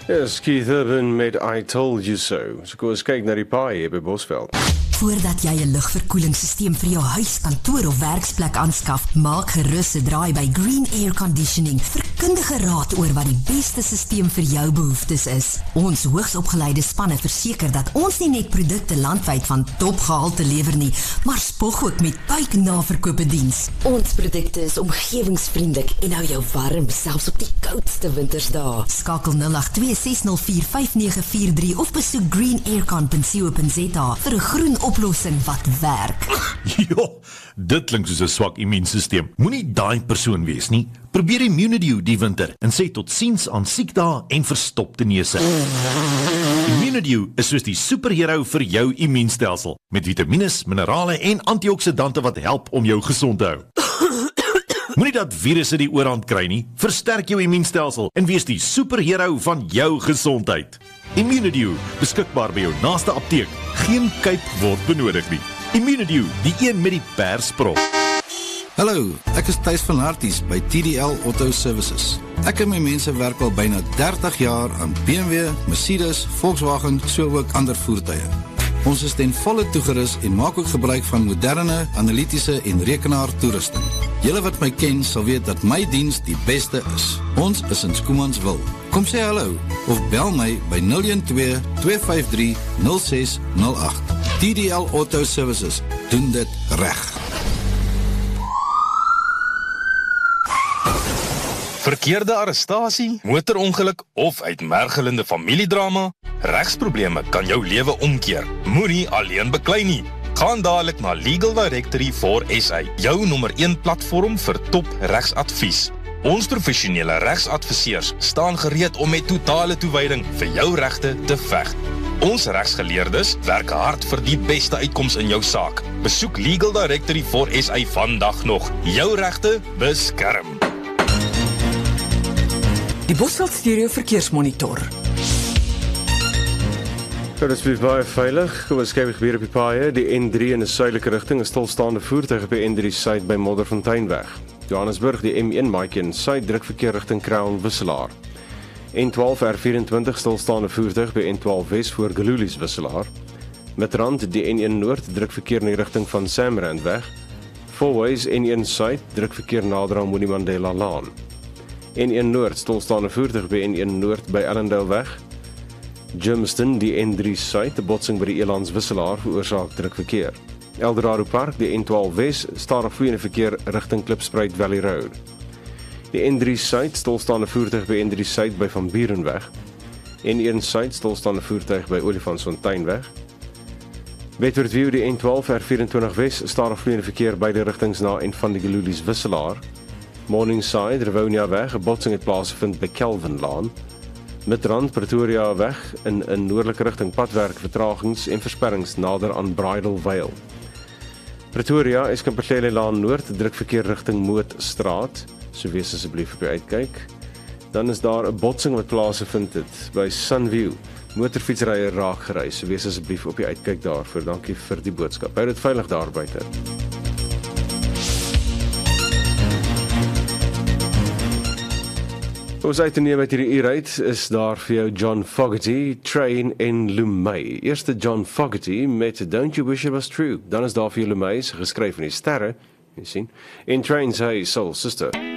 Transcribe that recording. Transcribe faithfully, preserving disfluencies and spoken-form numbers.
Yes, Keith Urban met I Told You So. So kom eens kyk na die paai hier by Bosveld. Voordat jy 'n lugverkoelingssysteem vir jou huis, kantoor of werksplek aanskaf, maak gerus 'n draai by Green Air Conditioning vir kundige raad oor wat die beste systeem vir jou behoeftes is. Ons hoogsopgeleide spanne verseker dat ons nie net produkte landwyd van topgehalte lewer nie, maar spog ook met buiknaverkope diens. Ons produkte is omgewingsvriendelik en hou jou warm, selfs op die koudste wintersdae. Skakel nul agt twee ses nul vier vyf nege vier drie of besoek green aircon punt co punt za vir 'n groen oplossing wat werk. Jo, dit klink soos 'n swak immuunstelsel. Moenie daai persoon wees nie. Probeer Immunidew die winter en sê tot siens aan siekdae en verstopte neuse. Immunidew is soos die superhero vir jou immuunstelsel, met vitamiene, minerale en antioksidante wat help om jou gesond te hou. Moenie dat virusse die oorhand kry nie. Versterk jou immuunstelsel en wees die superhero van jou gesondheid. Immunidew, beskikbaar by jou naaste apteek. Geen kuip word benodig nie. Immunidew, die een met die persprop. Hallo, ek is Thys van Harties by T D L Auto Services. Ek en my mense werk al byna dertig jaar aan B M W, Mercedes, Volkswagen, so ook ander voertuie. Ons is ten volle toegerus en maak ook gebruik van moderne, analitiese en rekenaar toerusting. Julle wat my ken sal weet dat my diens die beste is. Ons is in Schoemansville. Kom sê hallo of bel my by nul een twee twee vyf drie nul ses nul agt. T D L Auto Services doen dit reg. Verkeerde arrestasie, motorongeluk of uitmergelende familiedrama? Regsprobleme kan jou lewe omkeer. Moenie alleen beklei nie. Gaan dadelik na Legal Directory for S A, jou nommer een platform vir top regsadvies. Ons professionele regsadviseurs staan gereed om met totale toewyding vir jou regte te veg. Ons regsgeleerdes werk hard vir die beste uitkoms in jou saak. Besoek Legal Directory for S A vandag nog. Jou regte beskerm. Die Bosveld Stereo Verkeersmonitor. So, dit is baie veilig. Kom ons kyk weer op die paaie. Die N drie in 'n suidelike rigting, 'n stilstaande voertuig op die N drie suid by Modderfonteinweg. Johannesburg, die M een Maiken suid drukverkeer rigting Crown Wisselaar. N twaalf R vyf-en-twintig stilstaande voertuig by N twaalf Wes voor Galulies Wisselaar. Midrand die N een Noord drukverkeer in die rigting van Samrandweg. Fourways N een Suid drukverkeer nader aan Winnie Mandela Laan. N een Noord stilstaande voertuig by N een Noord by Allendale Weg. Germiston, die N drie Suid, die botsing by die Elands Wisselaar veroorsaak drukverkeer. Eldorado Park, die N twaalf Wes, stadig vloeiende verkeer rigting Klipspruit Valley Road. Die N drie Suid, stilstaande voertuig by N drie Suid by Van Burenweg. N een Suid, stilstaande voertuig by Olifantsfonteinweg. Bedford View, die N twaalf R vyf-en-twintig Wes, stadig vloeiende verkeer beide rigtings na en van die Galulies Wisselaar. Morningside, Rivonia Weg, 'n botsing het plaasgevind by Kelvin Laan. Midrand Pretoria Weg in 'n noordelike rigting padwerk vertragings en versperrings nader aan Bridal Vale. Pretoria is Kamperlele Laan Noord, drukverkeer rigting Mootstraat, so wees asseblief op die uitkyk. Dan is daar 'n botsing wat plaasgevind het by Sunview. Motorfietsryer raak gery, so wees asseblief op die uitkyk daarvoor. Dankie vir die boodskap. Hou dit veilig daar buite. Ons uit te neem uit hierdie uur uit, is daar vir jou John Fogerty, Train en Lumay. Eerste John Fogerty met Don't You Wish It Was True. Dan is daar vir jou Lumay, geskryf in die sterre, jy sien, en Train sy Soul Sister.